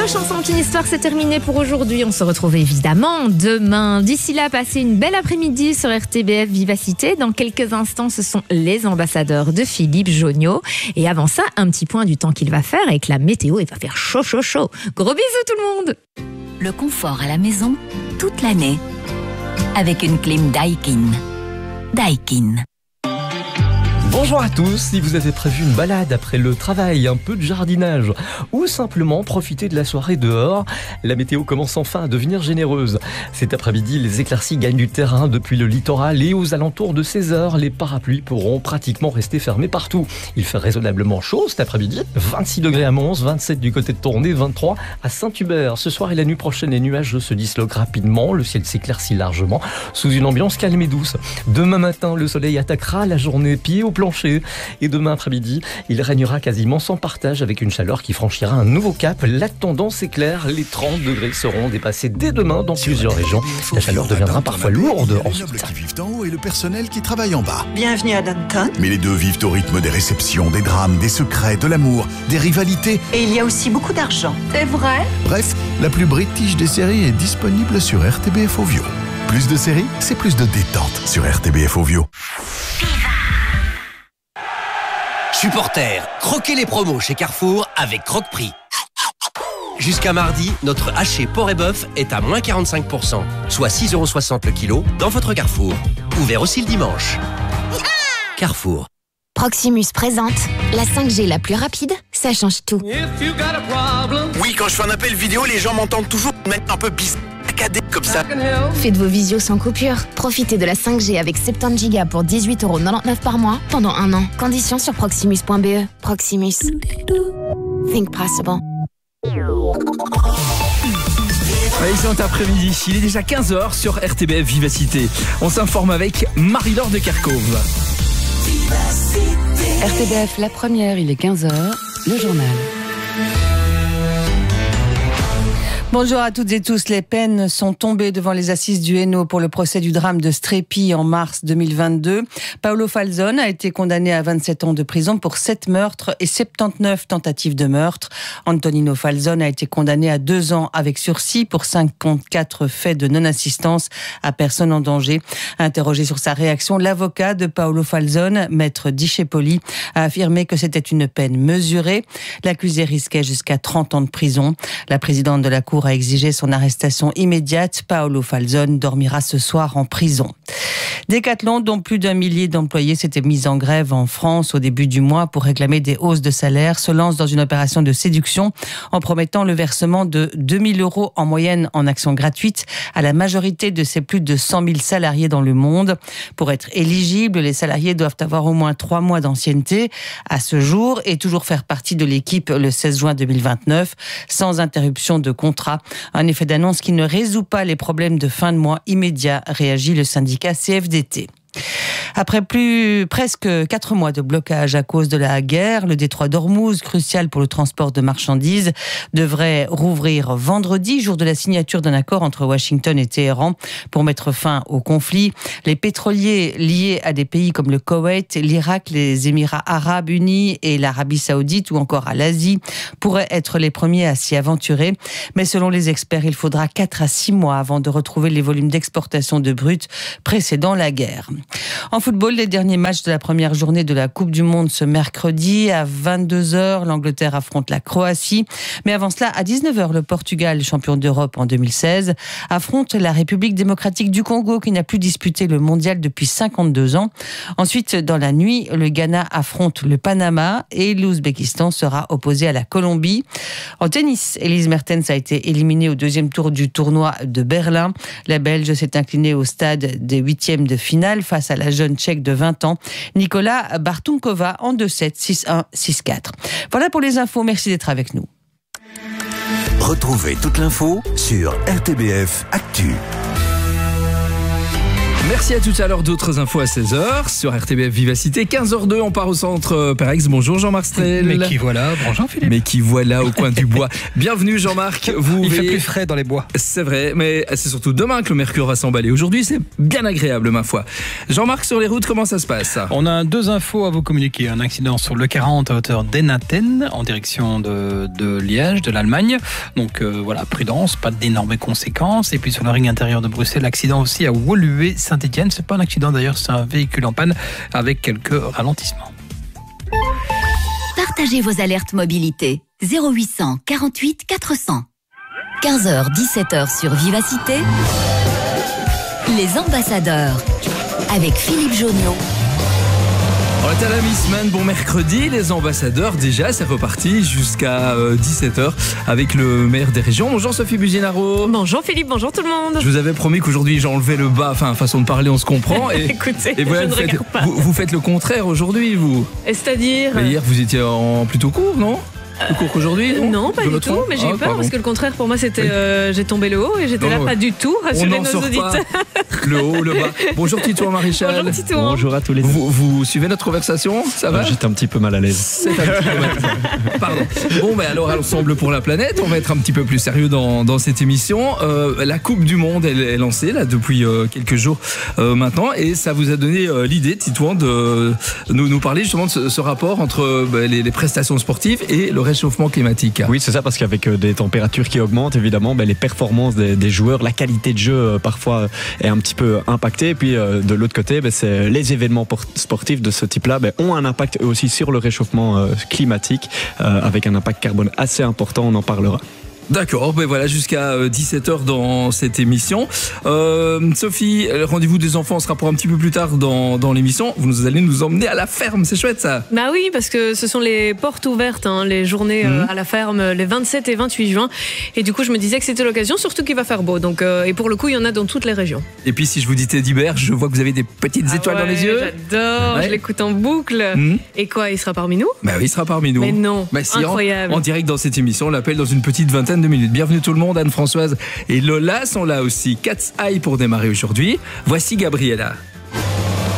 chanson Kin Histoire, c'est terminé pour aujourd'hui. On se retrouve évidemment demain. D'ici là, passez une belle après-midi sur RTBF Vivacité. Dans quelques instants, ce sont les ambassadeurs de Philippe Jonniot. Et avant ça, un petit point du temps qu'il va faire avec la météo. Il va faire chaud, chaud, chaud. Gros bisous tout le monde. Le confort à la maison, toute l'année. Avec une clim Daikin. Daikin. Bonjour à tous, si vous avez prévu une balade après le travail, un peu de jardinage ou simplement profiter de la soirée dehors, la météo commence enfin à devenir généreuse. Cet après-midi, les éclaircies gagnent du terrain depuis le littoral et aux alentours de 16h, les parapluies pourront pratiquement rester fermés partout. Il fait raisonnablement chaud cet après-midi, 26 degrés à Mons, 27 du côté de Tournai, 23 à Saint-Hubert. Ce soir et la nuit prochaine, les nuages se disloquent rapidement, le ciel s'éclaircit largement sous une ambiance calme et douce. Demain matin, le soleil attaquera la journée pied au plancher. Et demain après-midi, il régnera quasiment sans partage avec une chaleur qui franchira un nouveau cap. La tendance est claire, les 30 degrés seront dépassés dès demain dans plusieurs régions. La chaleur deviendra parfois lourde ensuite. Qui vivent en haut et le personnel qui travaille en bas. Bienvenue à Downton. Mais les deux vivent au rythme des réceptions, des drames, des secrets, de l'amour, des rivalités. Et il y a aussi beaucoup d'argent. C'est vrai? Bref, la plus british des séries est disponible sur RTBF Ovio. Plus de séries, c'est plus de détente sur RTBF Ovio. Supporters, croquez les promos chez Carrefour avec Croque-Prix. Jusqu'à mardi, notre haché porc et bœuf est à moins 45%, soit 6,60 € le kilo dans votre Carrefour. Ouvert aussi le dimanche. Carrefour. Proximus présente la 5G la plus rapide, ça change tout. Oui, quand je fais un appel vidéo, les gens m'entendent toujours mettre un peu saccadé comme ça. Faites vos visios sans coupure. Profitez de la 5G avec 70 Go pour 18,99 € par mois pendant 1 an. Conditions sur proximus.be. Proximus. Think possible. Excellent après-midi, il est déjà 15h sur RTBF Vivacité. On s'informe avec Marie-Laure de Kerkhove. RTBF, la première, il est 15h, le journal. Bonjour à toutes et tous. Les peines sont tombées devant les assises du Hainaut pour le procès du drame de Strépy en mars 2022. Paolo Falzone a été condamné à 27 ans de prison pour 7 meurtres et 79 tentatives de meurtre. Antonino Falzone a été condamné à 2 ans avec sursis pour 54 faits de non-assistance à personne en danger. Interrogé sur sa réaction, l'avocat de Paolo Falzone, maître Discepoli, a affirmé que c'était une peine mesurée. L'accusé risquait jusqu'à 30 ans de prison. La présidente de la Cour a exigé son arrestation immédiate. Paolo Falzone dormira ce soir en prison. Decathlon, dont plus d'1 millier d'employés s'étaient mis en grève en France au début du mois pour réclamer des hausses de salaire, se lance dans une opération de séduction en promettant le versement de 2 000 € en moyenne en actions gratuites à la majorité de ses plus de 100 000 salariés dans le monde. Pour être éligibles, les salariés doivent avoir au moins 3 mois d'ancienneté à ce jour et toujours faire partie de l'équipe le 16 juin 2029, sans interruption de contrat. Un effet d'annonce qui ne résout pas les problèmes de fin de mois immédiat, réagit le syndicat CFDT. Après presque 4 mois de blocage à cause de la guerre, le détroit d'Ormuz, crucial pour le transport de marchandises, devrait rouvrir vendredi, jour de la signature d'un accord entre Washington et Téhéran pour mettre fin au conflit. Les pétroliers liés à des pays comme le Koweït, l'Irak, les Émirats arabes unis et l'Arabie saoudite ou encore à l'Asie pourraient être les premiers à s'y aventurer. Mais selon les experts, il faudra 4 à 6 mois avant de retrouver les volumes d'exportation de brut précédant la guerre. En football, les derniers matchs de la première journée de la Coupe du Monde ce mercredi à 22h. L'Angleterre affronte la Croatie. Mais avant cela, à 19h, le Portugal, champion d'Europe en 2016, affronte la République démocratique du Congo qui n'a plus disputé le mondial depuis 52 ans. Ensuite, dans la nuit, le Ghana affronte le Panama et l'Ouzbékistan sera opposé à la Colombie. En tennis, Elise Mertens a été éliminée au 2e tour du tournoi de Berlin. La Belge s'est inclinée au stade des 8e de finale face à la jeune Tchèque de 20 ans, Nicola Bartunkova, en 2-7, 6-1, 6-4. Voilà pour les infos, merci d'être avec nous. Retrouvez toute l'info sur RTBF Actu. Merci à tout à l'heure. D'autres infos à 16h sur RTBF Vivacité. 15h02, on part au centre Perex. Bonjour Jean-Marc Strel. Mais qui voilà, bonjour Philippe. Mais qui voilà au coin du bois. Bienvenue Jean-Marc. Il fait plus frais dans les bois. C'est vrai, mais c'est surtout demain que le mercure va s'emballer. Aujourd'hui, c'est bien agréable, ma foi. Jean-Marc, sur les routes, comment ça se passe? On a 2 infos à vous communiquer. Un accident sur le 40 à hauteur d'Enaten, en direction de Liège, de l'Allemagne. Donc voilà, prudence, pas d'énormes conséquences. Et puis sur le ring intérieur de Bruxelles, accident aussi à Woluwe-Saint-Étienne. C'est pas un accident d'ailleurs, c'est un véhicule en panne avec quelques ralentissements. Partagez vos alertes mobilité. 0800 48 400. 15h, 17h sur Vivacité. Les ambassadeurs. Avec Philippe Joniaux. On est à la mi-semaine, bon mercredi, les ambassadeurs, déjà c'est reparti jusqu'à 17h avec le maire des régions. Bonjour Sophie Buginaro. Bonjour Philippe, bonjour tout le monde. Je vous avais promis qu'aujourd'hui j'enlevais le bas, enfin façon de parler on se comprend. Et, écoutez, et voilà, je ne regarde pas. Vous faites le contraire aujourd'hui vous. Et c'est-à-dire Mais hier vous étiez en plutôt court, non? Plus court qu'aujourd'hui? Non, pas du tout, mais j'ai eu peur parce que le contraire pour moi c'était j'ai tombé le haut et j'étais là pas du tout, rassurez nos auditeurs. Le haut, le bas. Bonjour Titouan Maréchal. Bonjour Titouan. Bonjour à tous les deux. Vous suivez notre conversation? Ça va? J'étais un petit peu mal à l'aise. C'est un petit peu mal. Pardon. Bon, ben alors, ensemble pour la planète, on va être un petit peu plus sérieux dans cette émission. La Coupe du Monde, elle est lancée là depuis quelques jours maintenant, et ça vous a donné l'idée, Titouan, de nous parler justement de ce rapport entre les prestations sportives et le réchauffement climatique. Oui, c'est ça, parce qu'avec des températures qui augmentent, évidemment, les performances des joueurs, la qualité de jeu parfois est un petit peu impactée. Et puis de l'autre côté, c'est les événements sportifs de ce type-là ont un impact eux aussi sur le réchauffement climatique, avec un impact carbone assez important, on en parlera. D'accord, voilà, jusqu'à 17h dans cette émission. Sophie, le rendez-vous des enfants sera pour un petit peu plus tard dans l'émission. Vous allez nous emmener à la ferme, c'est chouette ça. Bah oui, parce que ce sont les portes ouvertes, les journées à la ferme, les 27 et 28 juin. Et du coup, je me disais que c'était l'occasion, surtout qu'il va faire beau. Donc, et pour le coup, il y en a dans toutes les régions. Et puis, si je vous dis Teddy Bear, je vois que vous avez des petites étoiles dans les yeux. J'adore, je l'écoute en boucle. Et quoi, il sera parmi nous? Bah oui, il sera parmi nous. Mais non, si, incroyable. En direct dans cette émission, on l'appelle dans une petite vingtaine de minutes. Bienvenue tout le monde, Anne-Françoise et Lola sont là aussi. Cat's Eye pour démarrer aujourd'hui. Voici Gabriella.